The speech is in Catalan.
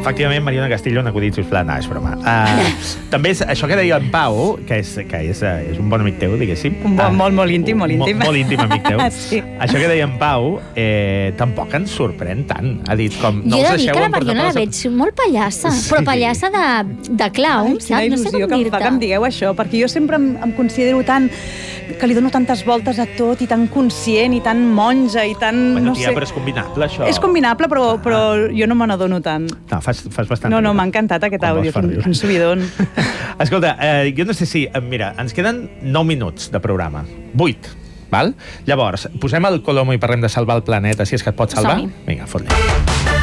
Efectivament, Mariona Castillo, un acudit, sisplau. No, és broma. També és això que deia en Pau, que és un bon amic teu, diguéssim. Un bon, molt íntim, molt íntim. Molt íntim amic teu. Sí. Això que deia en Pau tampoc ens sorprèn tant. Ha dit com, no us deixeu Jo he de dir que la Mariona la veig molt pallassa, però pallassa de clown, saps? Quina il·lusió que em fa que em digueu això, perquè jo sempre em considero tan... que li dono tantes voltes a tot, i tan conscient, i tan monja, i tan... Bueno, no tia, sé... però és combinable, això. És combinable, però jo no me n'adono tant. No, fas bastant... No, m'ha encantat aquest àudio, quin subidon. Escolta, jo no sé si... Mira, ens queden 9 minuts de programa. 8, val? Llavors, posem el Colomo i parlem de salvar el planeta, si és que et pot salvar? Som-hi. Vinga, fot-li.